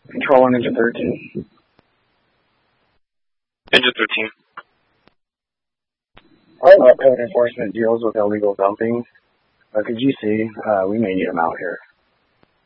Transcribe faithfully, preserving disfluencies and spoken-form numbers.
Control on Ninja thirteen. Ninja thirteen. Our uh, code enforcement deals with illegal dumping. Uh, could you see, uh, we may need them out here.